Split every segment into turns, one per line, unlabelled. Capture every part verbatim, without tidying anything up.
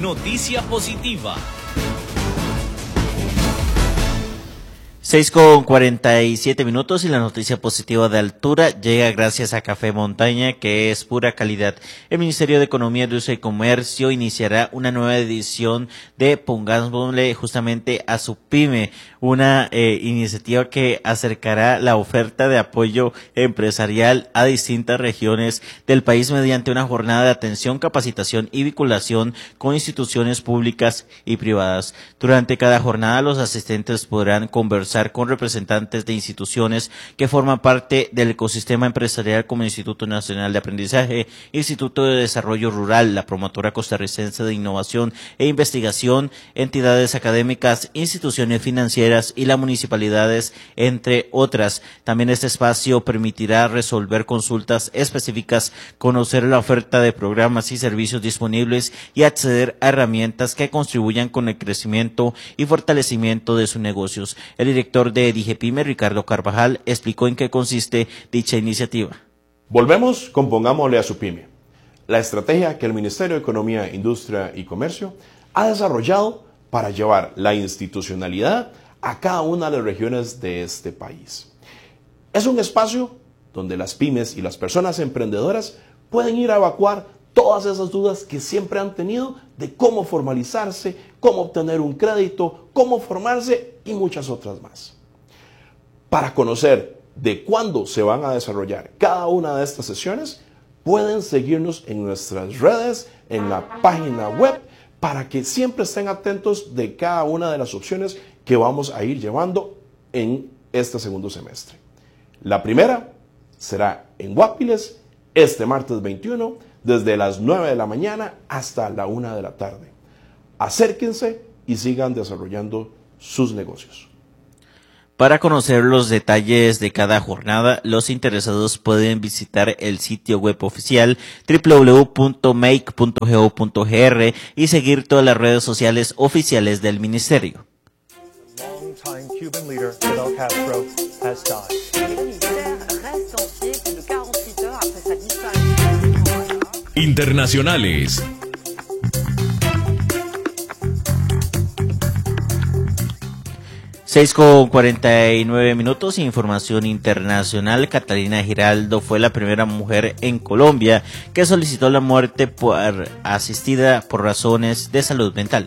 Noticia positiva.
seis con cuarenta y siete minutos y la noticia positiva de altura llega gracias a Café Montaña, que es pura calidad. El Ministerio de Economía, Industria y Comercio iniciará una nueva edición de Pongámosle justamente a su pyme, una eh, iniciativa que acercará la oferta de apoyo empresarial a distintas regiones del país mediante una jornada de atención, capacitación y vinculación con instituciones públicas y privadas. Durante cada jornada los asistentes podrán conversar con representantes de instituciones que forman parte del ecosistema empresarial como Instituto Nacional de Aprendizaje, Instituto de Desarrollo Rural, la Promotora Costarricense de Innovación e Investigación, entidades académicas, instituciones financieras y las municipalidades, entre otras. También este espacio permitirá resolver consultas específicas, conocer la oferta de programas y servicios disponibles y acceder a herramientas que contribuyan con el crecimiento y fortalecimiento de sus negocios. El director de DIGEPYME, Ricardo Carvajal, explicó en qué consiste dicha iniciativa.
Volvemos con Pongámosle a su pyme, la estrategia que el Ministerio de Economía, Industria y Comercio ha desarrollado para llevar la institucionalidad a cada una de las regiones de este país. Es un espacio donde las pymes y las personas emprendedoras pueden ir a evacuar todas esas dudas que siempre han tenido de cómo formalizarse, cómo obtener un crédito, cómo formarse y muchas otras más. Para conocer de cuándo se van a desarrollar cada una de estas sesiones, pueden seguirnos en nuestras redes, en la página web, para que siempre estén atentos de cada una de las opciones que vamos a ir llevando en este segundo semestre. La primera será en Guapiles este martes veintiuno, desde las nueve de la mañana hasta la una de la tarde. Acérquense y sigan desarrollando sus negocios.
Para conocer los detalles de cada jornada, los interesados pueden visitar el sitio web oficial doble u doble u doble u punto make punto go punto g r y seguir todas las redes sociales oficiales del ministerio.
Internacionales.
seis con cuarenta y nueve minutos, información internacional. Catalina Giraldo fue la primera mujer en Colombia que solicitó la muerte por asistida por razones de salud mental.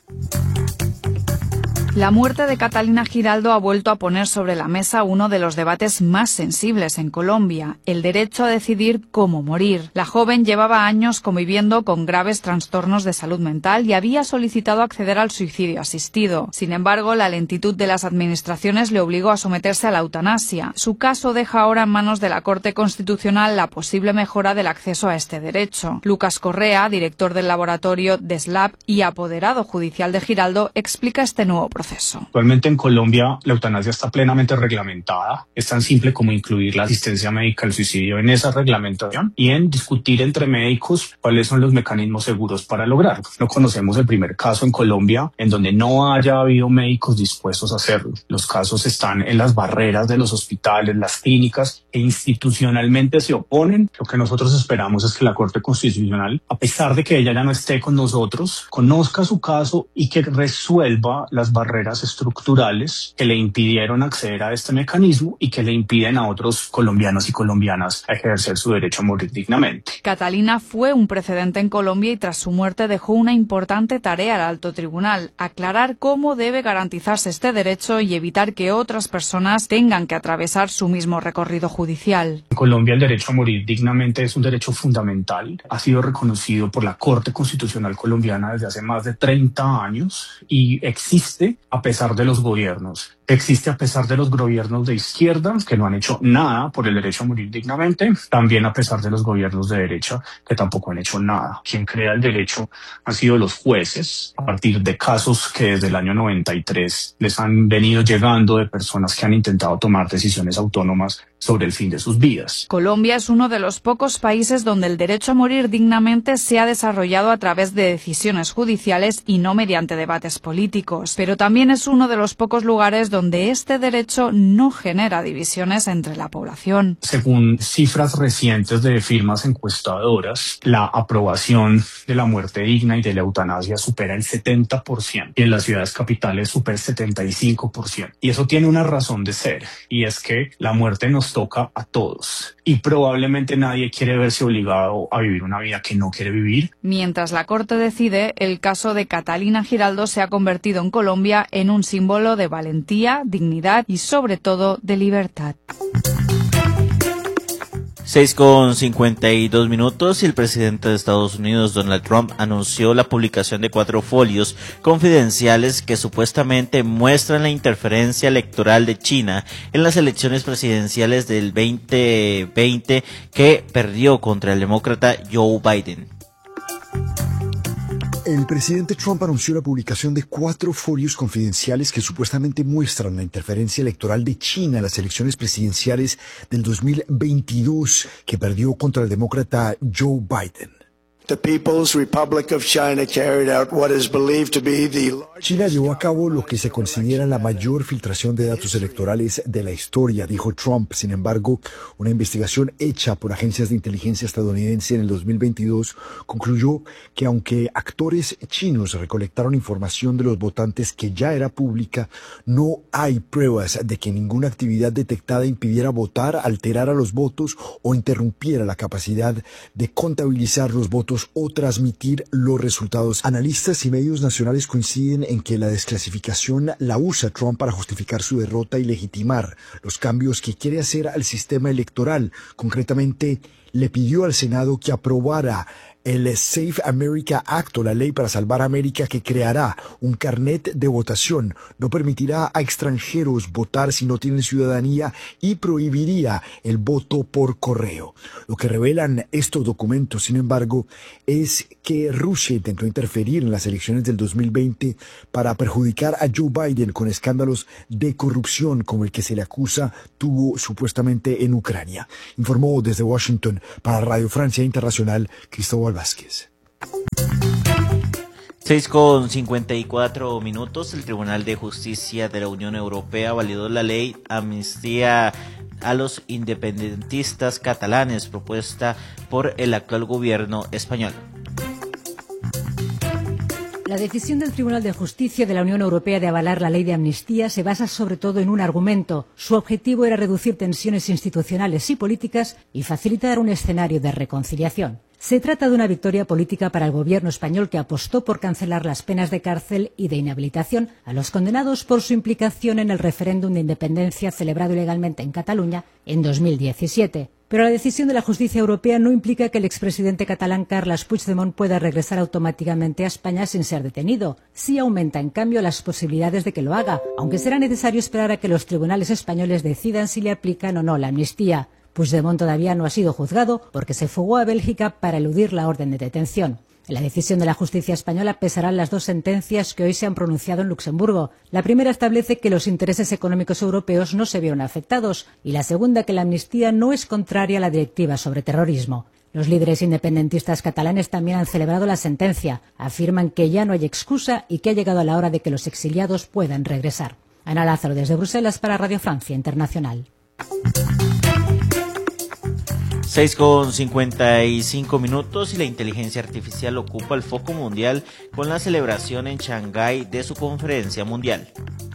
La muerte de Catalina Giraldo ha vuelto a poner sobre la mesa uno de los debates más sensibles en Colombia, el derecho a decidir cómo morir. La joven llevaba años conviviendo con graves trastornos de salud mental y había solicitado acceder al suicidio asistido. Sin embargo, la lentitud de las administraciones le obligó a someterse a la eutanasia. Su caso deja ahora en manos de la Corte Constitucional la posible mejora del acceso a este derecho. Lucas Correa, director del laboratorio de SLAP y apoderado judicial de Giraldo, explica este nuevo proceso.
Actualmente en Colombia la eutanasia está plenamente reglamentada. Es tan simple como incluir la asistencia médica al suicidio en esa reglamentación y en discutir entre médicos cuáles son los mecanismos seguros para lograrlo. No conocemos el primer caso en Colombia en donde no haya habido médicos dispuestos a hacerlo. Los casos están en las barreras de los hospitales, las clínicas, e institucionalmente se oponen. Lo que nosotros esperamos es que la Corte Constitucional, a pesar de que ella ya no esté con nosotros, conozca su caso y que resuelva las barreras estructurales que le impidieron acceder a este mecanismo y que le impiden a otros colombianos y colombianas ejercer su derecho a morir dignamente.
Catalina fue un precedente en Colombia y tras su muerte dejó una importante tarea al alto tribunal: aclarar cómo debe garantizarse este derecho y evitar que otras personas tengan que atravesar su mismo recorrido judicial.
En Colombia el derecho a morir dignamente es un derecho fundamental. Ha sido reconocido por la Corte Constitucional colombiana desde hace más de treinta años y existe a pesar de los gobiernos. Existe a pesar de los gobiernos de izquierda que no han hecho nada por el derecho a morir dignamente, también a pesar de los gobiernos de derecha que tampoco han hecho nada. Quien crea el derecho han sido los jueces, a partir de casos que desde el año noventa y tres les han venido llegando de personas que han intentado tomar decisiones autónomas sobre el fin de sus vidas.
Colombia es uno de los pocos países donde el derecho a morir dignamente se ha desarrollado a través de decisiones judiciales y no mediante debates políticos, pero también es uno de los pocos lugares donde este derecho no genera divisiones entre la población.
Según cifras recientes de firmas encuestadoras, la aprobación de la muerte digna y de la eutanasia supera el setenta por ciento y en las ciudades capitales supera el setenta y cinco por ciento. Y eso tiene una razón de ser, y es que la muerte nos toca a todos y probablemente nadie quiere verse obligado a vivir una vida que no quiere vivir.
Mientras la Corte decide, el caso de Catalina Giraldo se ha convertido en Colombia en un símbolo de valentía, dignidad y sobre todo de libertad.
seis con cincuenta y dos minutos y el presidente de Estados Unidos, Donald Trump, anunció la publicación de cuatro folios confidenciales que supuestamente muestran la interferencia electoral de China en las elecciones presidenciales del veinte veinte que perdió contra el demócrata Joe Biden.
El presidente Trump anunció la publicación de cuatro folios confidenciales que supuestamente muestran la interferencia electoral de China en las elecciones presidenciales del dos mil veintidós que perdió contra el demócrata Joe Biden.
The People's Republic of China carried out what is believed to be the
China llevó a cabo lo que se considera la mayor filtración de datos electorales de la historia, dijo Trump. Sin embargo, una investigación hecha por agencias de inteligencia estadounidense en el dos mil veintidós concluyó que aunque actores chinos recolectaron información de los votantes que ya era pública, no hay pruebas de que ninguna actividad detectada impidiera votar, alterara los votos o interrumpiera la capacidad de contabilizar los votos o transmitir los resultados. Analistas y medios nacionales coinciden en que la desclasificación la usa Trump para justificar su derrota y legitimar los cambios que quiere hacer al sistema electoral. Concretamente, le pidió al Senado que aprobara el Safe America Act, o la ley para salvar América, que creará un carnet de votación, no permitirá a extranjeros votar si no tienen ciudadanía y prohibiría el voto por correo. Lo que revelan estos documentos, sin embargo, es que Rusia intentó interferir en las elecciones del dos mil veinte para perjudicar a Joe Biden con escándalos de corrupción como el que se le acusa tuvo supuestamente en Ucrania. Informó desde Washington para Radio Francia Internacional, Cristóbal Vázquez.
seis con cincuenta y cuatro minutos, el Tribunal de Justicia de la Unión Europea validó la ley amnistía a los independentistas catalanes propuesta por el actual gobierno español.
La decisión del Tribunal de Justicia de la Unión Europea de avalar la ley de amnistía se basa sobre todo en un argumento. Su objetivo era reducir tensiones institucionales y políticas y facilitar un escenario de reconciliación. Se trata de una victoria política para el gobierno español que apostó por cancelar las penas de cárcel y de inhabilitación a los condenados por su implicación en el referéndum de independencia celebrado ilegalmente en Cataluña en dos mil diecisiete. Pero la decisión de la justicia europea no implica que el expresidente catalán Carles Puigdemont pueda regresar automáticamente a España sin ser detenido. Sí aumenta, en cambio, las posibilidades de que lo haga, aunque será necesario esperar a que los tribunales españoles decidan si le aplican o no la amnistía. Puigdemont todavía no ha sido juzgado porque se fugó a Bélgica para eludir la orden de detención. En la decisión de la justicia española pesarán las dos sentencias que hoy se han pronunciado en Luxemburgo. La primera establece que los intereses económicos europeos no se vieron afectados y la segunda que la amnistía no es contraria a la directiva sobre terrorismo. Los líderes independentistas catalanes también han celebrado la sentencia. Afirman que ya no hay excusa y que ha llegado la hora de que los exiliados puedan regresar. Ana Lázaro desde Bruselas para Radio Francia Internacional.
seis con cincuenta y cinco minutos y la inteligencia artificial ocupa el foco mundial con la celebración en Shanghái de su conferencia mundial.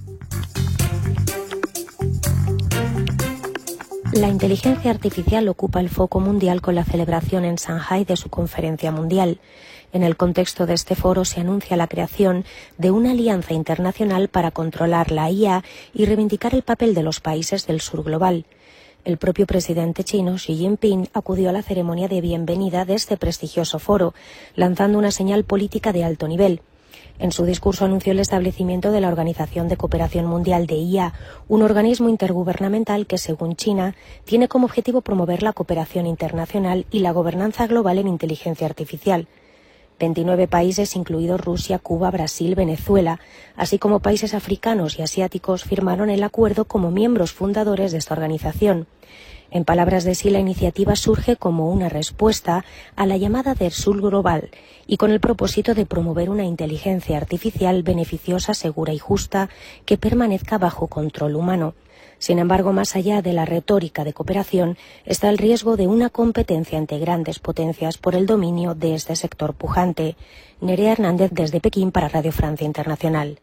La inteligencia artificial ocupa el foco mundial con la celebración en Shanghái de su conferencia mundial. En el contexto de este foro se anuncia la creación de una alianza internacional para controlar la I A y reivindicar el papel de los países del sur global. El propio presidente chino, Xi Jinping, acudió a la ceremonia de bienvenida de este prestigioso foro, lanzando una señal política de alto nivel. En su discurso anunció el establecimiento de la Organización de Cooperación Mundial de I A, un organismo intergubernamental que, según China, tiene como objetivo promover la cooperación internacional y la gobernanza global en inteligencia artificial. veintinueve países, incluidos Rusia, Cuba, Brasil, Venezuela, así como países africanos y asiáticos, firmaron el acuerdo como miembros fundadores de esta organización. En palabras de Xi, la iniciativa surge como una respuesta a la llamada del Sur global y con el propósito de promover una inteligencia artificial beneficiosa, segura y justa que permanezca bajo control humano. Sin embargo, más allá de la retórica de cooperación, está el riesgo de una competencia entre grandes potencias por el dominio de este sector pujante. Nerea Hernández desde Pekín para Radio Francia Internacional.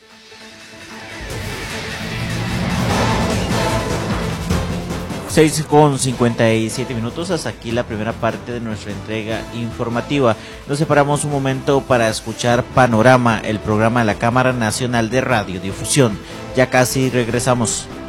seis con cincuenta y siete minutos, hasta aquí la primera parte de nuestra entrega informativa. Nos separamos un momento para escuchar Panorama, el programa de la Cámara Nacional de Radiodifusión. Ya casi regresamos.